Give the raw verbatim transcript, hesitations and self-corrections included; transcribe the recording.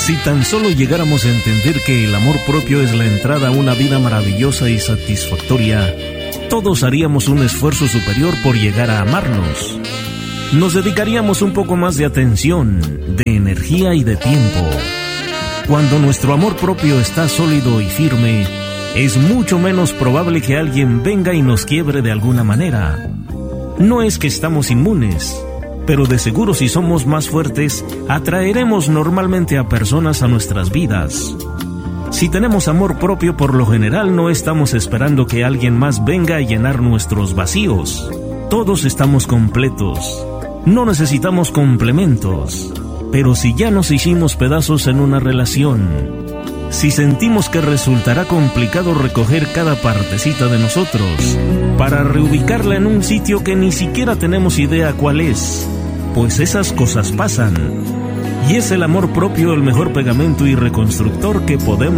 Si tan solo llegáramos a entender que el amor propio es la entrada a una vida maravillosa y satisfactoria, todos haríamos un esfuerzo superior por llegar a amarnos. Nos dedicaríamos un poco más de atención, de energía y de tiempo. Cuando nuestro amor propio está sólido y firme, es mucho menos probable que alguien venga y nos quiebre de alguna manera. No es que estamos inmunes, pero de seguro si somos más fuertes, atraeremos normalmente a personas a nuestras vidas. Si tenemos amor propio, por lo general no estamos esperando que alguien más venga a llenar nuestros vacíos. Todos estamos completos. No necesitamos complementos. Pero si ya nos hicimos pedazos en una relación, si sentimos que resultará complicado recoger cada partecita de nosotros para reubicarla en un sitio que ni siquiera tenemos idea cuál es, pues esas cosas pasan. Y es el amor propio el mejor pegamento y reconstructor que podemos